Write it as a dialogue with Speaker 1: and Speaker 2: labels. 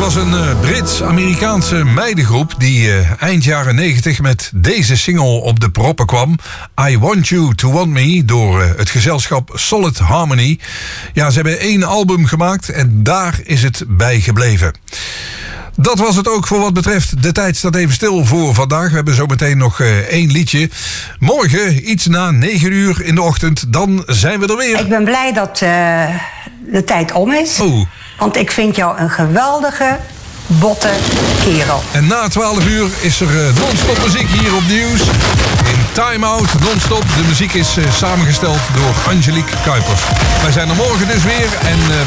Speaker 1: was een Brits-Amerikaanse meidengroep die eind jaren 90 met deze single op de proppen kwam. I Want You To Want Me door het gezelschap Solid Harmony. Ja, ze hebben 1 album gemaakt en daar is het bij gebleven. Dat was het ook voor wat betreft de tijd staat even stil voor vandaag. We hebben zometeen nog 1 liedje. Morgen, iets na 9 uur in de ochtend, dan zijn we er weer.
Speaker 2: Ik ben blij dat de tijd om is.
Speaker 1: Oh.
Speaker 2: Want ik vind jou een geweldige, botte kerel.
Speaker 1: En na 12 uur is er non-stop muziek hier op Nieuws. In Time Out, non-stop. De muziek is samengesteld door Angelique Kuipers. Wij zijn er morgen dus weer en